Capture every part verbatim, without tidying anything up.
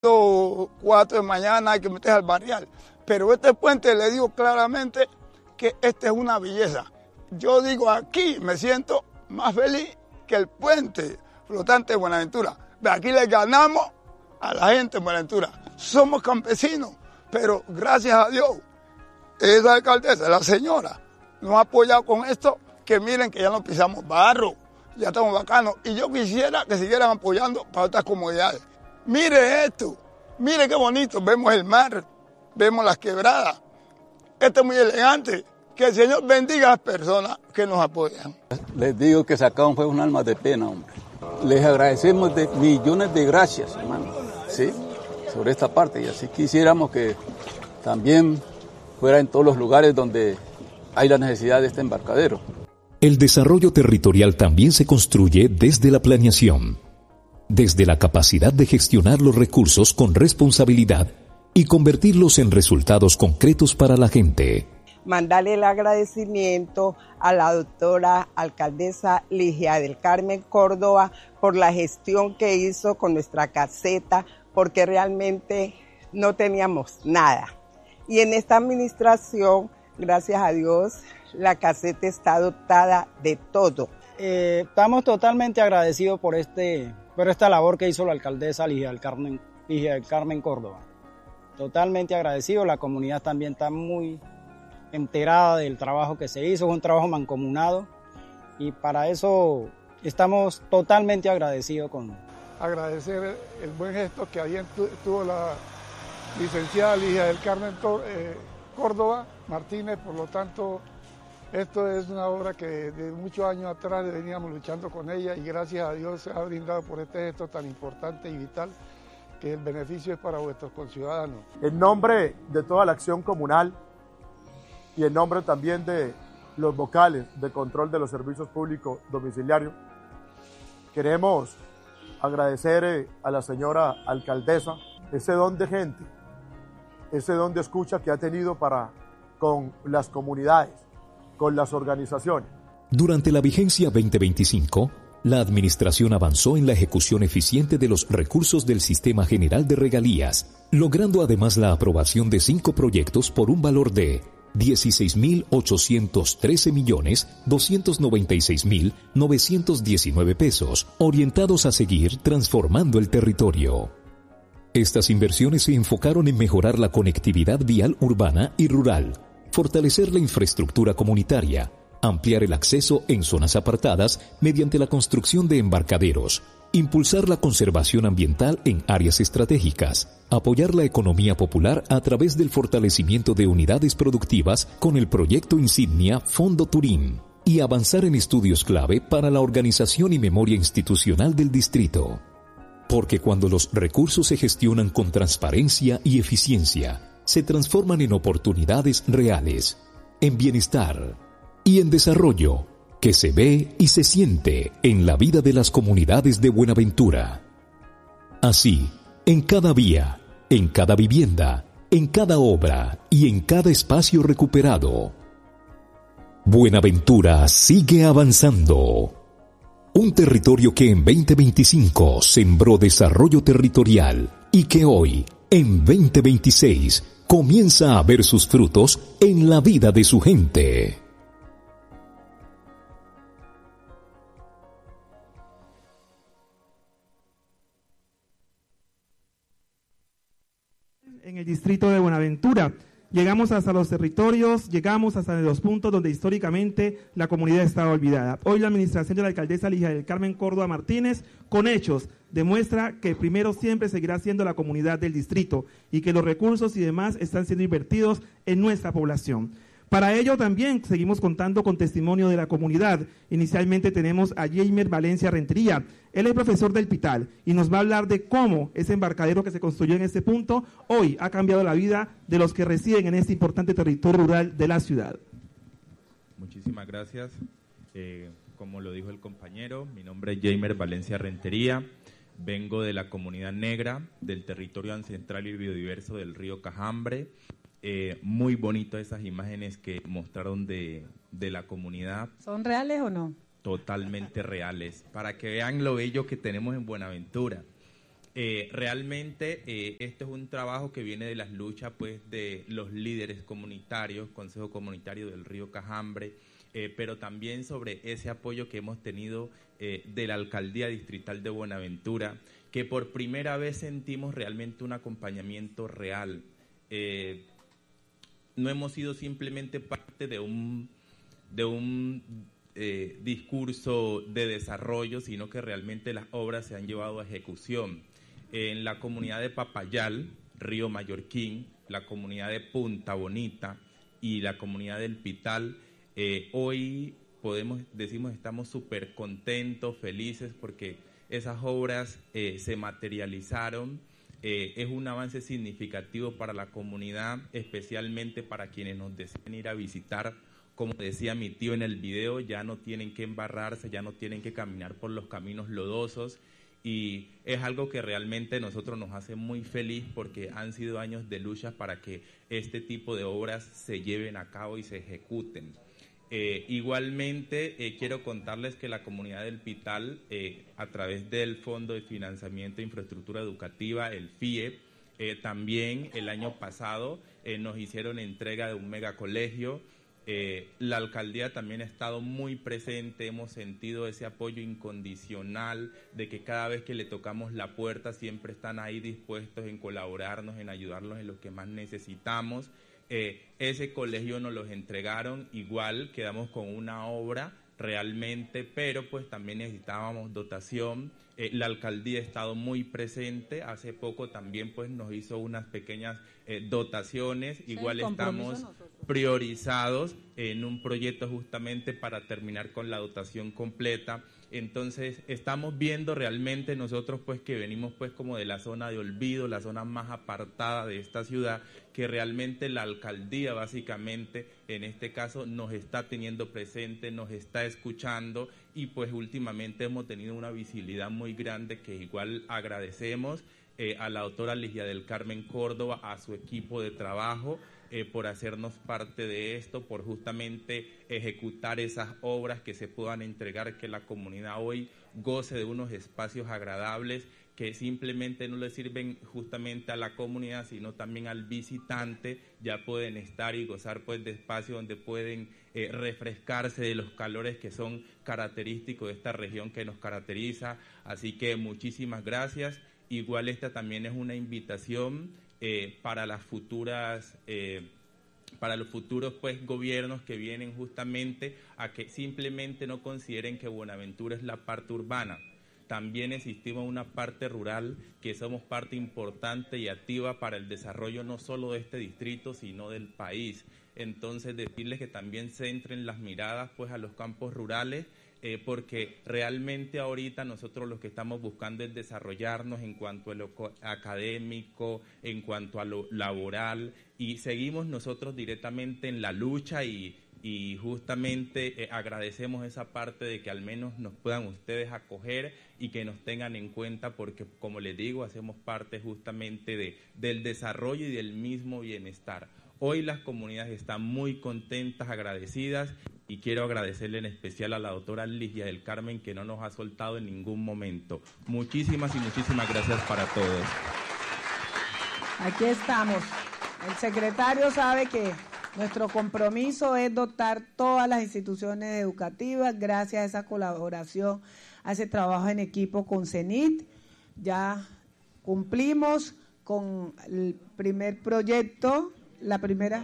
cuatro de mañana hay que meterse al barrial, pero este puente le digo claramente que esta es una belleza. Yo digo, aquí me siento más feliz que el puente flotante de Buenaventura. Aquí le ganamos a la gente de Buenaventura. Somos campesinos, pero gracias a Dios, esa alcaldesa, la señora, nos ha apoyado con esto, que miren que ya no pisamos barro, ya estamos bacanos. Y yo quisiera que siguieran apoyando para otras comunidades. Mire esto, mire qué bonito, vemos el mar, vemos las quebradas. Esto es muy elegante. Que el Señor bendiga a las personas que nos apoyan. Les digo que sacaron fue un alma de pena, hombre. Les agradecemos de millones de gracias, hermano, ¿sí? Sobre esta parte. Y así quisiéramos que también fuera en todos los lugares donde hay la necesidad de este embarcadero. El desarrollo territorial también se construye desde la planeación, desde la capacidad de gestionar los recursos con responsabilidad y convertirlos en resultados concretos para la gente. Mandarle el agradecimiento a la doctora alcaldesa Ligia del Carmen Córdoba por la gestión que hizo con nuestra caseta, porque realmente no teníamos nada. Y en esta administración, gracias a Dios, la caseta está dotada de todo. Eh, estamos totalmente agradecidos por, este, por esta labor que hizo la alcaldesa Ligia del Carmen, Ligia del Carmen Córdoba. Totalmente agradecido, la comunidad también está muy enterada del trabajo que se hizo, es un trabajo mancomunado y para eso estamos totalmente agradecidos con... Agradecer el buen gesto que ayer tuvo la licenciada Ligia del Carmen Córdoba Martínez, por lo tanto esto es una obra que de muchos años atrás veníamos luchando con ella y gracias a Dios se ha brindado por este gesto tan importante y vital que el beneficio es para vuestros conciudadanos. En nombre de toda la acción comunal y en nombre también de los vocales de control de los servicios públicos domiciliarios, queremos agradecer a la señora alcaldesa ese don de gente, ese don de escucha que ha tenido para con las comunidades, con las organizaciones. Durante la vigencia veinte veinticinco, la administración avanzó en la ejecución eficiente de los recursos del Sistema General de Regalías, logrando además la aprobación de cinco proyectos por un valor de dieciséis mil ochocientos trece millones doscientos noventa y seis mil novecientos diecinueve pesos, orientados a seguir transformando el territorio. Estas inversiones se enfocaron en mejorar la conectividad vial urbana y rural, fortalecer la infraestructura comunitaria, ampliar el acceso en zonas apartadas mediante la construcción de embarcaderos, impulsar la conservación ambiental en áreas estratégicas, apoyar la economía popular a través del fortalecimiento de unidades productivas con el proyecto insignia Fondo Turín y avanzar en estudios clave para la organización y memoria institucional del distrito. Porque cuando los recursos se gestionan con transparencia y eficiencia, se transforman en oportunidades reales, en bienestar y en desarrollo que se ve y se siente en la vida de las comunidades de Buenaventura. Así, en cada vía, en cada vivienda, en cada obra y en cada espacio recuperado, Buenaventura sigue avanzando. Un territorio que en veinte veinticinco sembró desarrollo territorial y que hoy, en veinte veintiséis, comienza a ver sus frutos en la vida de su gente. En el distrito de Buenaventura. Llegamos hasta los territorios, llegamos hasta los puntos donde históricamente la comunidad estaba olvidada. Hoy la administración de la alcaldesa Ligia del Carmen Córdoba Martínez, con hechos, demuestra que primero siempre seguirá siendo la comunidad del distrito y que los recursos y demás están siendo invertidos en nuestra población. Para ello también seguimos contando con testimonio de la comunidad. Inicialmente tenemos a Jamer Valencia Rentería. Él es profesor del Pital y nos va a hablar de cómo ese embarcadero que se construyó en este punto hoy ha cambiado la vida de los que residen en este importante territorio rural de la ciudad. Muchísimas gracias. Eh, como lo dijo el compañero, mi nombre es Jamer Valencia Rentería. Vengo de la comunidad negra del territorio ancestral y biodiverso del río Cajambre. Eh, muy bonito esas imágenes que mostraron de, de la comunidad. ¿Son reales o no? Totalmente reales, para que vean lo bello que tenemos en Buenaventura. Eh, realmente eh, este es un trabajo que viene de las luchas pues de los líderes comunitarios, Consejo Comunitario del Río Cajambre, eh, pero también sobre ese apoyo que hemos tenido eh, de la Alcaldía Distrital de Buenaventura, que por primera vez sentimos realmente un acompañamiento real. Eh, no hemos sido simplemente parte de un, de un eh, discurso de desarrollo, sino que realmente las obras se han llevado a ejecución. En la comunidad de Papayal, Río Mallorquín, la comunidad de Punta Bonita y la comunidad del Pital, eh, hoy podemos decimos estamos súper contentos, felices, porque esas obras eh, se materializaron. Eh, es un avance significativo para la comunidad, especialmente para quienes nos desean ir a visitar. Como decía mi tío en el video, ya no tienen que embarrarse, ya no tienen que caminar por los caminos lodosos, y es algo que realmente a nosotros nos hace muy feliz, porque han sido años de lucha para que este tipo de obras se lleven a cabo y se ejecuten. Eh, igualmente, eh, quiero contarles que la comunidad del Pital, eh, a través del Fondo de Financiamiento de Infraestructura Educativa, el F I E, eh, también el año pasado eh, nos hicieron entrega de un megacolegio. Eh, la alcaldía también ha estado muy presente, hemos sentido ese apoyo incondicional de que cada vez que le tocamos la puerta siempre están ahí dispuestos en colaborarnos, en ayudarnos en lo que más necesitamos. Eh, ese colegio nos los entregaron, igual quedamos con una obra realmente, pero pues también necesitábamos dotación. Eh, la alcaldía ha estado muy presente, hace poco también pues nos hizo unas pequeñas eh, dotaciones, sí, igual estamos priorizados en un proyecto justamente para terminar con la dotación completa. Entonces estamos viendo realmente nosotros pues que venimos pues como de la zona de olvido, la zona más apartada de esta ciudad, que realmente la alcaldía básicamente en este caso nos está teniendo presente, nos está escuchando, y pues últimamente hemos tenido una visibilidad muy grande que igual agradecemos eh, a la doctora Ligia del Carmen Córdoba, a su equipo de trabajo, Eh, por hacernos parte de esto, por justamente ejecutar esas obras que se puedan entregar, que la comunidad hoy goce de unos espacios agradables que simplemente no le sirven justamente a la comunidad, sino también al visitante. Ya pueden estar y gozar pues de espacios donde pueden eh, refrescarse de los calores que son característicos de esta región que nos caracteriza. Así que muchísimas gracias. Igual esta también es una invitación Eh, para las futuras, eh, para los futuros pues gobiernos que vienen justamente a que simplemente no consideren que Buenaventura es la parte urbana. También existimos una parte rural que somos parte importante y activa para el desarrollo no solo de este distrito, sino del país. Entonces decirles que también centren las miradas pues a los campos rurales, Eh, porque realmente ahorita nosotros lo que estamos buscando es desarrollarnos en cuanto a lo académico, en cuanto a lo laboral, y seguimos nosotros directamente en la lucha, y, y justamente eh, agradecemos esa parte de que al menos nos puedan ustedes acoger y que nos tengan en cuenta, porque como les digo, hacemos parte justamente de, del desarrollo y del mismo bienestar. Hoy las comunidades están muy contentas, agradecidas, y quiero agradecerle en especial a la doctora Ligia del Carmen, que no nos ha soltado en ningún momento. Muchísimas y muchísimas gracias para todos. Aquí estamos. El secretario sabe que nuestro compromiso es dotar todas las instituciones educativas gracias a esa colaboración, a ese trabajo en equipo con CENIT. Ya cumplimos con el primer proyecto, la primera...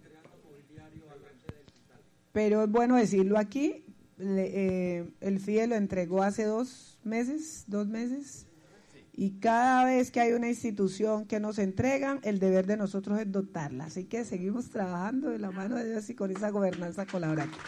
Pero es bueno decirlo aquí, le, eh, el F I E lo entregó hace dos meses, dos meses, y cada vez que hay una institución que nos entregan, el deber de nosotros es dotarla. Así que seguimos trabajando de la mano de Dios y con esa gobernanza colaborativa.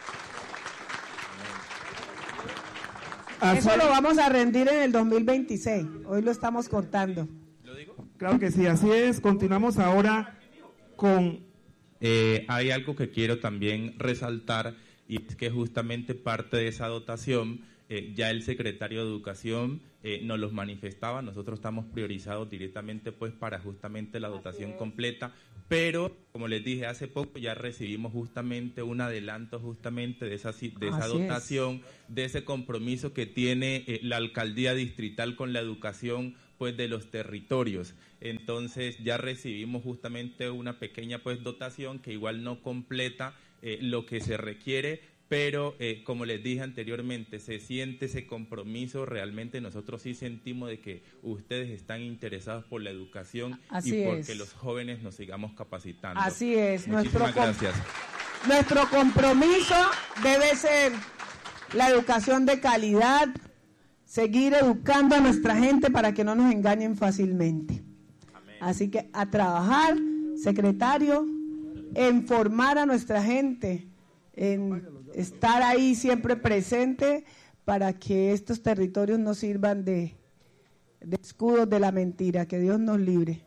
Eso lo vamos a rendir en el dos mil veintiséis, hoy lo estamos contando. ¿Lo digo? Claro que sí, así es. Continuamos ahora con... Eh, hay algo que quiero también resaltar, y es que justamente parte de esa dotación, eh, ya el secretario de Educación eh, nos los manifestaba, nosotros estamos priorizados directamente pues para justamente la dotación completa, pero como les dije hace poco ya recibimos justamente un adelanto justamente de esa, de esa dotación, de ese compromiso que tiene eh, la alcaldía distrital con la educación pues de los territorios. Entonces ya recibimos justamente una pequeña pues dotación que igual no completa eh, lo que se requiere, pero eh, como les dije anteriormente, se siente ese compromiso. Realmente nosotros sí sentimos de que ustedes están interesados por la educación Así y porque es. los jóvenes nos sigamos capacitando. Así es. Muchísimas Nuestro gracias. Nuestro compromiso debe ser la educación de calidad, seguir educando a nuestra gente para que no nos engañen fácilmente. Amén. Así que a trabajar, secretario, en formar a nuestra gente, en estar ahí siempre presente para que estos territorios no sirvan de, de escudos de la mentira. Que Dios nos libre.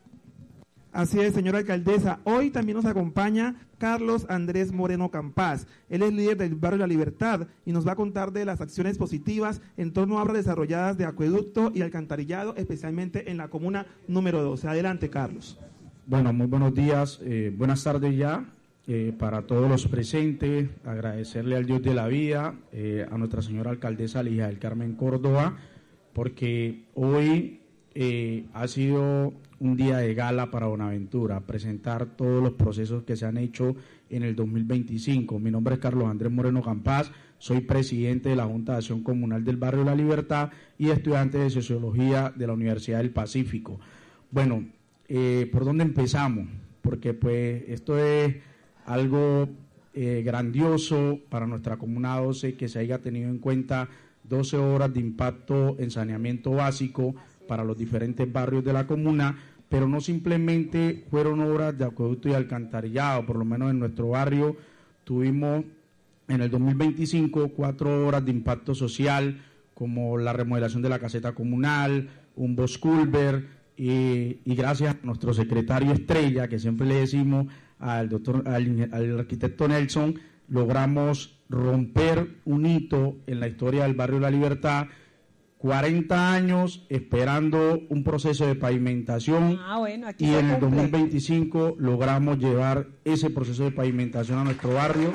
Así es, señora alcaldesa. Hoy también nos acompaña Carlos Andrés Moreno Campás. Él es líder del barrio La Libertad y nos va a contar de las acciones positivas en torno a obras desarrolladas de acueducto y alcantarillado, especialmente en la comuna número doce. Adelante, Carlos. Bueno, muy buenos días, eh, buenas tardes ya eh, para todos los presentes. Agradecerle al Dios de la vida, eh, a nuestra señora alcaldesa Ligia del Carmen Córdoba, porque hoy eh, ha sido un día de gala para Buenaventura, presentar todos los procesos que se han hecho en el dos mil veinticinco. Mi nombre es Carlos Andrés Moreno Campás, soy presidente de la Junta de Acción Comunal del Barrio La Libertad y estudiante de Sociología de la Universidad del Pacífico. Bueno, eh, ¿por dónde empezamos? Porque pues esto es algo eh, grandioso para nuestra Comuna doce, que se haya tenido en cuenta doce horas de impacto en saneamiento básico para los diferentes barrios de la comuna, pero no simplemente fueron obras de acueducto y alcantarillado. Por lo menos en nuestro barrio tuvimos en el dos mil veinticinco cuatro horas de impacto social, como la remodelación de la caseta comunal, un bosculver, y, y gracias a nuestro secretario estrella, que siempre le decimos al doctor, al, al arquitecto Nelson, logramos romper un hito en la historia del barrio La Libertad. cuarenta años esperando un proceso de pavimentación ah, bueno, aquí y en el cumple. dos mil veinticinco logramos llevar ese proceso de pavimentación a nuestro barrio.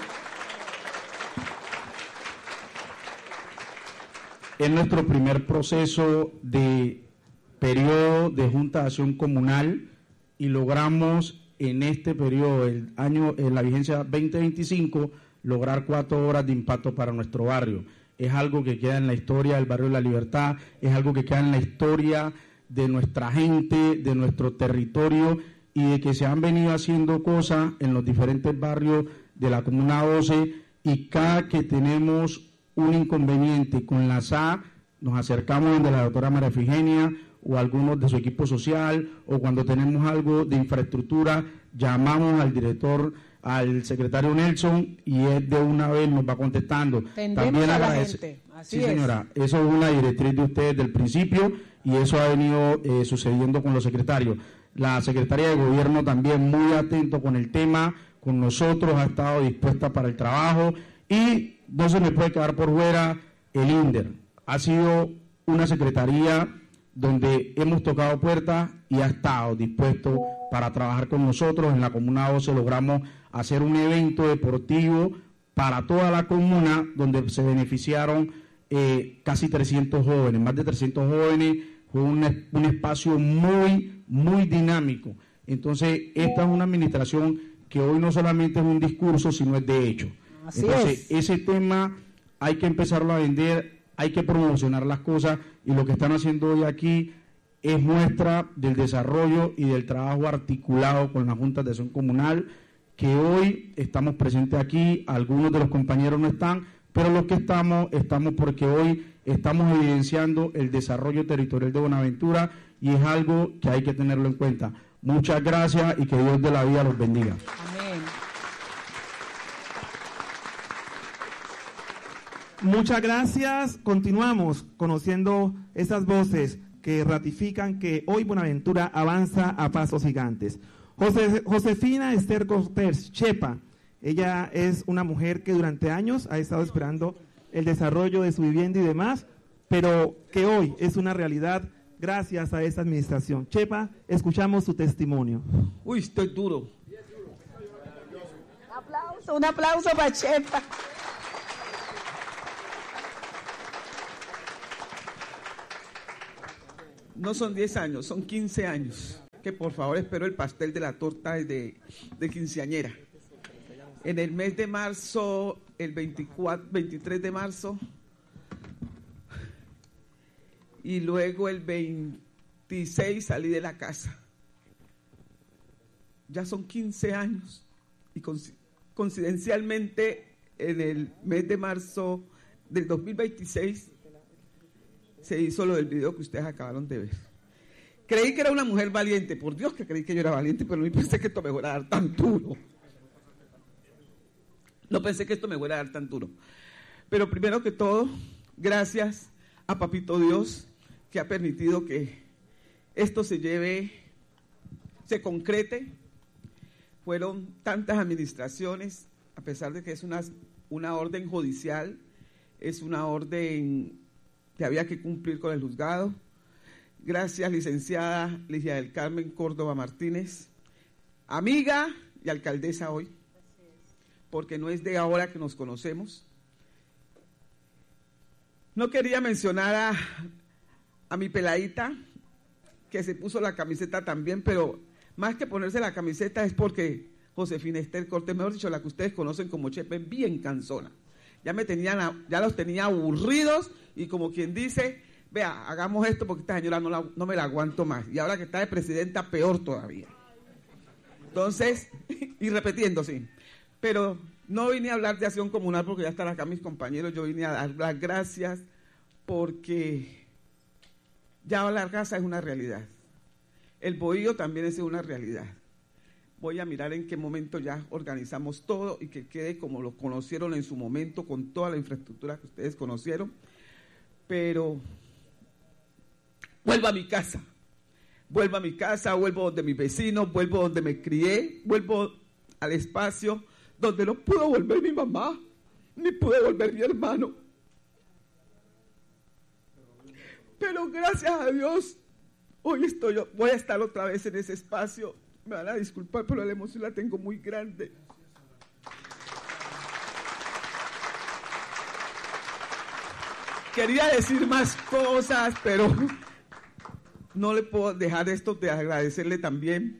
Es nuestro primer proceso de periodo de Junta de Acción Comunal y logramos en este periodo, el año, en la vigencia veinte veinticinco, lograr cuatro horas de impacto para nuestro barrio. Es algo que queda en la historia del barrio La Libertad, es algo que queda en la historia de nuestra gente, de nuestro territorio, y de que se han venido haciendo cosas en los diferentes barrios de la Comuna doce, y cada que tenemos un inconveniente con la S A, nos acercamos donde la doctora María Efigenia o algunos de su equipo social, o cuando tenemos algo de infraestructura, llamamos al director, al secretario Nelson, y él de una vez nos va contestando. Tendemos También a la agradece. gente. Así Sí, es. señora, eso es una directriz de ustedes desde el principio y eso ha venido eh, sucediendo con los secretarios. La secretaria de Gobierno también muy atento con el tema, con nosotros, ha estado dispuesta para el trabajo, y no se me puede quedar por fuera el INDER. Ha sido una secretaría donde hemos tocado puertas y ha estado dispuesto para trabajar con nosotros. En la Comuna doce logramos hacer un evento deportivo para toda la comuna donde se beneficiaron eh, casi trescientos jóvenes, más de trescientos jóvenes. Fue un, un espacio muy, muy dinámico. Entonces, esta es una administración que hoy no solamente es un discurso, sino es de hecho. Así Entonces, es. ese tema hay que empezarlo a vender, hay que promocionar las cosas, y lo que están haciendo hoy aquí es muestra del desarrollo y del trabajo articulado con la Junta de Acción Comunal, que hoy estamos presentes aquí. Algunos de los compañeros no están, pero los que estamos, estamos porque hoy estamos evidenciando el desarrollo territorial de Buenaventura, y es algo que hay que tenerlo en cuenta. Muchas gracias y que Dios de la vida los bendiga. Amén. Muchas gracias. Continuamos conociendo esas voces que ratifican que hoy Buenaventura avanza a pasos gigantes. José, Josefina Esther Cortés Chepa, ella es una mujer que durante años ha estado esperando el desarrollo de su vivienda y demás, pero que hoy es una realidad gracias a esta administración. Chepa, escuchamos su testimonio. Uy, estoy duro. Un aplauso, un aplauso para Chepa. no son diez años, son quince años. Que por favor espero el pastel de la torta de, de quinceañera. En el mes de marzo, el veinticuatro, veintitrés de marzo, y luego el veintiséis salí de la casa. Ya son quince años y coincidencialmente en el mes de marzo del dos mil veintiséis se hizo lo del video que ustedes acabaron de ver. Creí que era una mujer valiente, por Dios que creí que yo era valiente, pero no pensé que esto me fuera a dar tan duro. No pensé que esto me fuera a dar tan duro. Pero primero que todo, gracias a Papito Dios que ha permitido que esto se lleve, se concrete. Fueron tantas administraciones, a pesar de que es una, una orden judicial, es una orden que había que cumplir con el juzgado. Gracias, licenciada Ligia del Carmen Córdoba Martínez, amiga y alcaldesa hoy, porque no es de ahora que nos conocemos. No quería mencionar a, a mi peladita, que se puso la camiseta también, pero más que ponerse la camiseta es porque Josefina Esther Cortés, mejor dicho, la que ustedes conocen como Chepe, bien cansona. Ya me tenían, ya los tenía aburridos y como quien dice, vea, hagamos esto porque esta señora no, la, no me la aguanto más. Y ahora que está de presidenta, peor todavía. Entonces, y repitiendo, sí. Pero no vine a hablar de acción comunal porque ya están acá mis compañeros. Yo vine a dar las gracias porque ya la casa es una realidad. El bohío también es una realidad. Voy a mirar en qué momento ya organizamos todo y que quede como lo conocieron en su momento, con toda la infraestructura que ustedes conocieron. Pero vuelvo a mi casa, vuelvo a mi casa, vuelvo donde mis vecinos, vuelvo donde me crié, vuelvo al espacio donde no pudo volver mi mamá, ni pudo volver mi hermano. Pero gracias a Dios, hoy estoy, voy a estar otra vez en ese espacio. Me van a disculpar, pero la emoción la tengo muy grande. Quería decir más cosas, pero no le puedo dejar esto de agradecerle también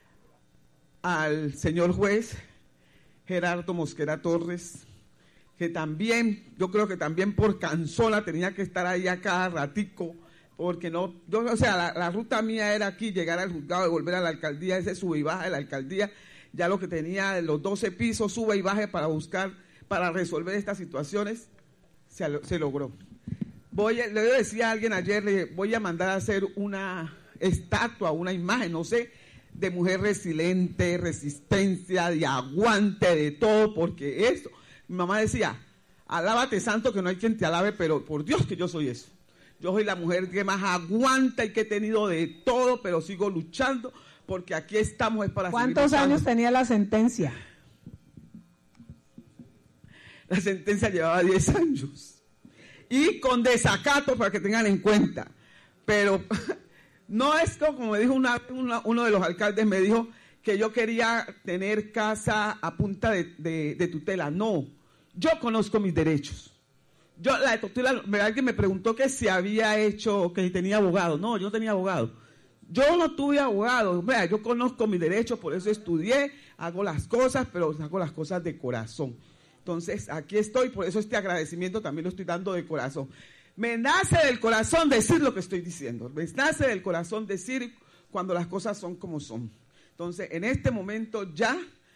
al señor juez Gerardo Mosquera Torres, que también, yo creo que también por cansona tenía que estar ahí a cada ratico, porque no, yo, o sea, la, la ruta mía era aquí, llegar al juzgado y volver a la alcaldía, ese sube y baja de la alcaldía, ya lo que tenía los doce pisos, sube y baje para buscar, para resolver estas situaciones, se, se logró. Voy a, le decía a alguien ayer, le voy a mandar a hacer una estatua, una imagen, no sé, de mujer resiliente, resistencia, de aguante, de todo, porque eso, mi mamá decía, alábate santo que no hay quien te alabe, pero por Dios que yo soy eso. Yo soy la mujer que más aguanta y que he tenido de todo, pero sigo luchando, porque aquí estamos es para seguir luchando. ¿Cuántos años tenía la sentencia? La sentencia llevaba diez años. Y con desacato, para que tengan en cuenta. Pero no es como me dijo una, una, uno de los alcaldes, me dijo que yo quería tener casa a punta de, de, de tutela. No, yo conozco mis derechos. Yo, la de tutela, alguien me preguntó que si había hecho, que si tenía abogado. No, yo no tenía abogado. Yo no tuve abogado. Vea, yo conozco mis derechos, por eso estudié, hago las cosas, pero hago las cosas de corazón. Entonces, aquí estoy, por eso este agradecimiento también lo estoy dando de corazón. Me nace del corazón decir lo que estoy diciendo. Me nace del corazón decir cuando las cosas son como son. Entonces, en este momento ya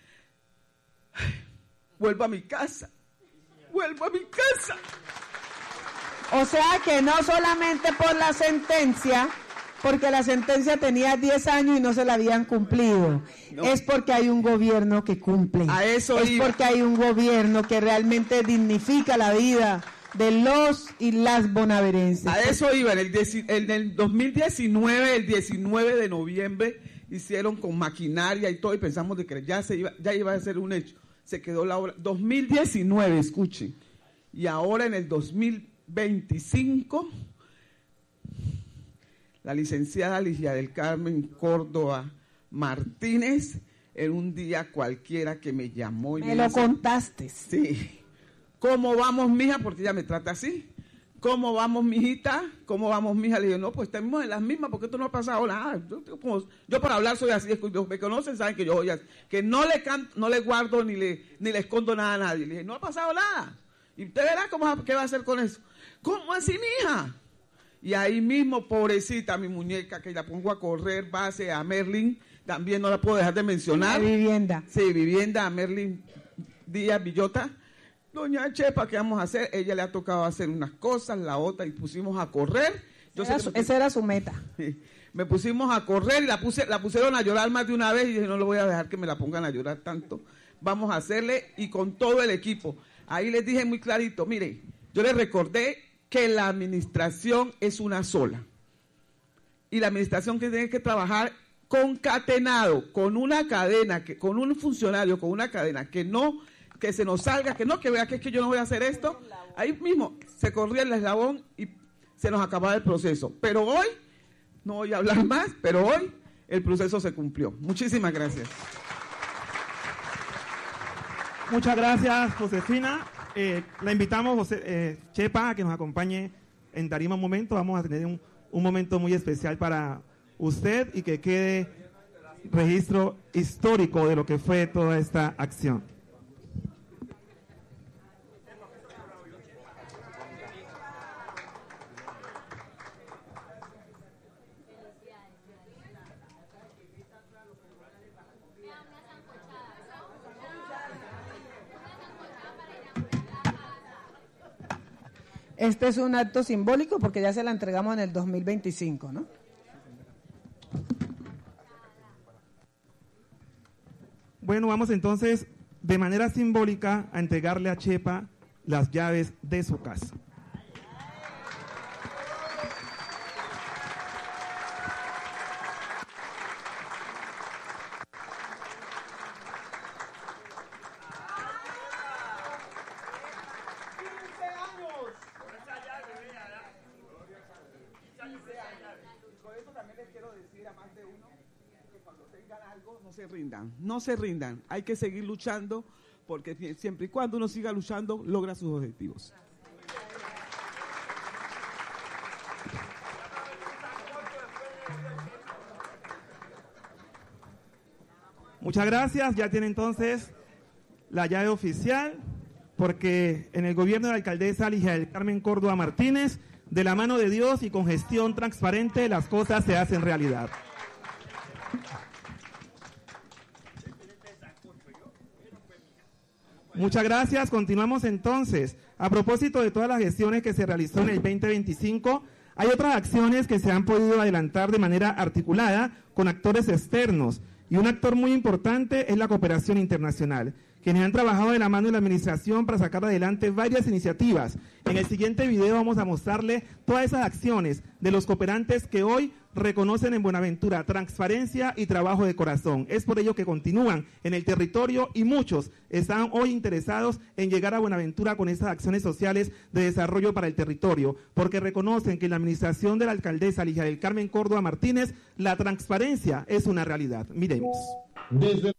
vuelvo a mi casa. Vuelvo a mi casa. O sea que no solamente por la sentencia, porque la sentencia tenía diez años y no se la habían cumplido. No. Es porque hay un gobierno que cumple. A eso es iba. Porque hay un gobierno que realmente dignifica la vida de los y las bonaverenses. A eso iba. En el, en el dos mil diecinueve, el diecinueve de noviembre, hicieron con maquinaria y todo, y pensamos de que ya, se iba, ya iba a ser un hecho. Se quedó la obra. dos mil diecinueve, escuchen. Y ahora en el dos mil veinticinco, la licenciada Ligia del Carmen Córdoba Martínez, en un día cualquiera que me llamó. Y me, me lo dice, contaste. Sí. ¿Cómo vamos, mija? Porque ella me trata así. ¿cómo vamos, mijita? ¿Cómo vamos, mija? Le dije, no, pues estamos en las mismas porque esto no ha pasado nada. Yo, yo, como, yo para hablar soy así, los me conocen saben que yo soy así, que no le canto, no le guardo ni le, ni le escondo nada a nadie. Le dije, no ha pasado nada. Y usted verá cómo, qué va a hacer con eso. ¿Cómo así, mija? Y ahí mismo, pobrecita, mi muñeca, que la pongo a correr, base a Merlin, también no la puedo dejar de mencionar. La vivienda. Sí, vivienda a Merlin Díaz Villota. Doña Chepa, ¿qué vamos a hacer? Ella le ha tocado hacer unas cosas, la otra, y pusimos a correr. Yo Esa, sé que esa era su meta. Sí, me pusimos a correr y la, puse, la pusieron a llorar más de una vez y dije, no le voy a dejar que me la pongan a llorar tanto. Vamos a hacerle y con todo el equipo. Ahí les dije muy clarito, mire, yo les recordé que la administración es una sola. Y la administración que tiene que trabajar concatenado, con una cadena, que, con un funcionario, con una cadena, que no, que se nos salga, que no, que vea que es que yo no voy a hacer esto. Ahí mismo se corría el eslabón y se nos acababa el proceso. Pero hoy, no voy a hablar más, pero hoy el proceso se cumplió. Muchísimas gracias. Muchas gracias, Josefina. Eh, la invitamos, José, eh, Chepa, a que nos acompañe en tarima un momento. Vamos a tener un, un momento muy especial para usted y que quede registro histórico de lo que fue toda esta acción. Este es un acto simbólico porque ya se la entregamos en el dos mil veinticinco, ¿no? Bueno, vamos entonces de manera simbólica a entregarle a Chepa las llaves de su casa. No se rindan, no se rindan, hay que seguir luchando porque siempre y cuando uno siga luchando logra sus objetivos. Muchas gracias, ya tiene entonces la llave oficial, porque en el gobierno de la alcaldesa Ligia del Carmen Córdoba Martínez, de la mano de Dios y con gestión transparente, las cosas se hacen realidad. Muchas gracias. Continuamos entonces. A propósito de todas las gestiones que se realizó en el veinte veinticinco, hay otras acciones que se han podido adelantar de manera articulada con actores externos. Y un actor muy importante es la cooperación internacional, quienes han trabajado de la mano de la administración para sacar adelante varias iniciativas. En el siguiente video vamos a mostrarle todas esas acciones de los cooperantes que hoy reconocen en Buenaventura transparencia y trabajo de corazón. Es por ello que continúan en el territorio y muchos están hoy interesados en llegar a Buenaventura con esas acciones sociales de desarrollo para el territorio, porque reconocen que en la administración de la alcaldesa Ligia del Carmen Córdoba Martínez la transparencia es una realidad. Miremos. Desde